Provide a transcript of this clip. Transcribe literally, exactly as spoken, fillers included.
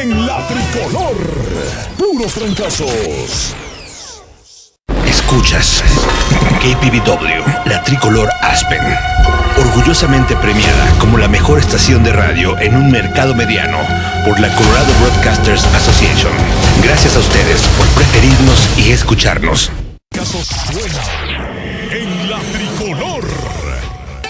en la tricolor. Puros trancazos. Escuchas K P V W, la tricolor Aspen, orgullosamente premiada como la mejor estación de radio en un mercado mediano por la Colorado Broadcasters Association. Gracias a ustedes por preferirnos y escucharnos. Casos suena.